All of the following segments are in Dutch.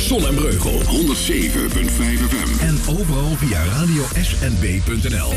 Zon en Breugel 107.5 FM. En overal via radiosnb.nl.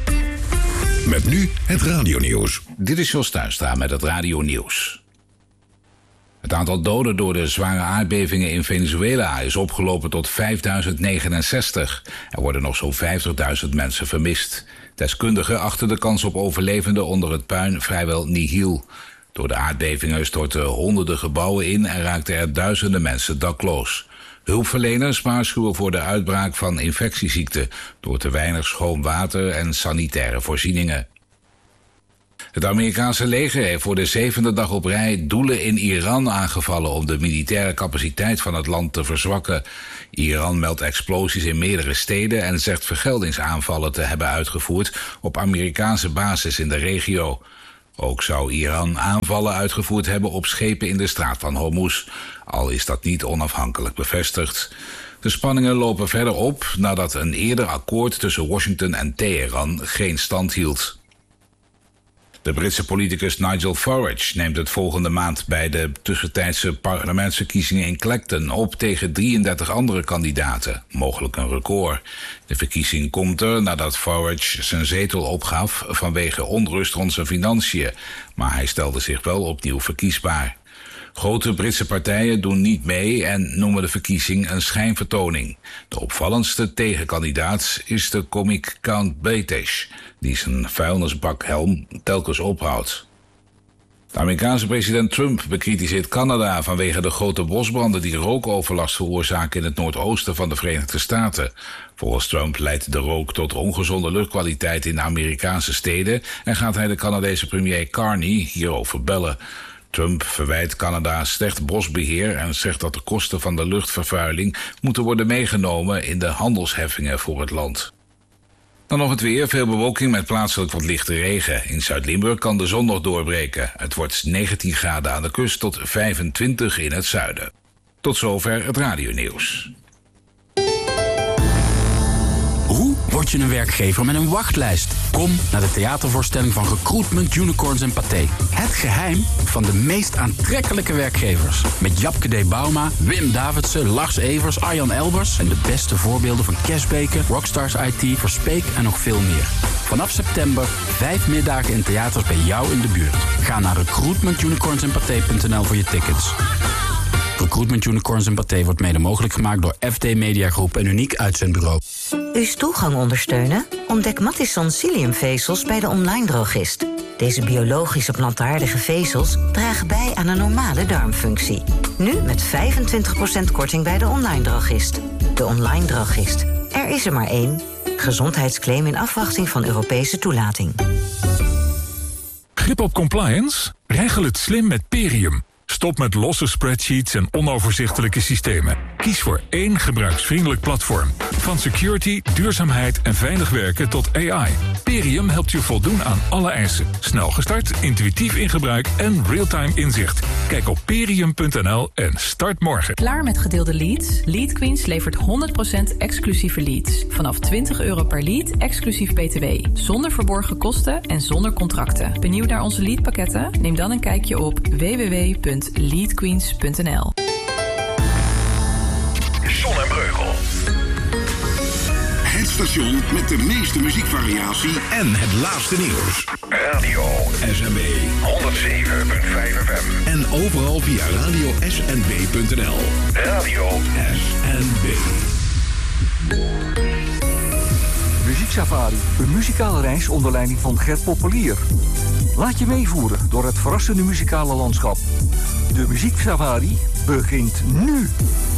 Met nu het radionieuws. Dit is Jos Tuinstra met het radionieuws. Het aantal doden door de zware aardbevingen in Venezuela is opgelopen tot 5069. Er worden nog zo'n 50.000 mensen vermist. Deskundigen achten de kans op overlevenden onder het puin vrijwel nihil. Door de aardbevingen stortten honderden gebouwen in en raakten er duizenden mensen dakloos. Hulpverleners waarschuwen voor de uitbraak van infectieziekten door te weinig schoon water en sanitaire voorzieningen. Het Amerikaanse leger heeft voor de 7e dag op rij doelen in Iran aangevallen om de militaire capaciteit van het land te verzwakken. Iran meldt explosies in meerdere steden en zegt vergeldingsaanvallen te hebben uitgevoerd op Amerikaanse bases in de regio. Ook zou Iran aanvallen uitgevoerd hebben op schepen in de straat van Hormuz, al is dat niet onafhankelijk bevestigd. De spanningen lopen verder op nadat een eerder akkoord tussen Washington en Teheran geen stand hield. De Britse politicus Nigel Farage neemt het volgende maand bij de tussentijdse parlementsverkiezingen in Clacton op tegen 33 andere kandidaten, mogelijk een record. De verkiezing komt er nadat Farage zijn zetel opgaf vanwege onrust rond zijn financiën, maar hij stelde zich wel opnieuw verkiesbaar. Grote Britse partijen doen niet mee en noemen de verkiezing een schijnvertoning. De opvallendste tegenkandidaat is de komiek Count Bates, die zijn vuilnisbakhelm telkens ophoudt. De Amerikaanse president Trump bekritiseert Canada vanwege de grote bosbranden die rookoverlast veroorzaken in het noordoosten van de Verenigde Staten. Volgens Trump leidt de rook tot ongezonde luchtkwaliteit in de Amerikaanse steden en gaat hij de Canadese premier Carney hierover bellen. Trump verwijt Canada slecht bosbeheer en zegt dat de kosten van de luchtvervuiling moeten worden meegenomen in de handelsheffingen voor het land. Dan nog het weer, veel bewolking met plaatselijk wat lichte regen. In Zuid-Limburg kan de zon nog doorbreken. Het wordt 19 graden aan de kust tot 25 in het zuiden. Tot zover het radionieuws. Hoe word je een werkgever met een wachtlijst? Kom naar de theatervoorstelling van Recruitment Unicorns en Pathé. Het geheim van de meest aantrekkelijke werkgevers. Met Japke D. Bauma, Wim Davidsen, Lars Evers, Arjan Elbers en de beste voorbeelden van Kersbeke, Rockstars IT, Verspeek en nog veel meer. Vanaf september 5 middagen in theaters bij jou in de buurt. Ga naar recruitmentunicornsandpathé.nl voor je tickets. Recruitment Unicorns en Pathé wordt mede mogelijk gemaakt door FD Media Groep en Uniek Uitzendbureau. Uw stoelgang ondersteunen? Ontdek Matisson Ciliumvezels bij de online drogist. Deze biologische plantaardige vezels dragen bij aan een normale darmfunctie. Nu met 25% korting bij de online drogist. De online drogist. Er is er maar één. Gezondheidsclaim in afwachting van Europese toelating. Grip op compliance? Regel het slim met Perium. Stop met losse spreadsheets en onoverzichtelijke systemen. Kies voor één gebruiksvriendelijk platform. Van security, duurzaamheid en veilig werken tot AI. Perium helpt je voldoen aan alle eisen. Snel gestart, intuïtief in gebruik en real-time inzicht. Kijk op perium.nl en start morgen. Klaar met gedeelde leads? Lead Queens levert 100% exclusieve leads. Vanaf €20 per lead, exclusief BTW. Zonder verborgen kosten en zonder contracten. Benieuwd naar onze leadpakketten? Neem dan een kijkje op www.leadqueens.nl. Zon en Breugel. Het station met de meeste muziekvariatie en het laatste nieuws. Radio SNB 107.5 FM. En overal via radiosnb.nl. Radio SNB. Muzieksafari, een muzikale reis onder leiding van Gert Poppelier. Laat je meevoeren door het verrassende muzikale landschap. De Muzieksafari begint nu.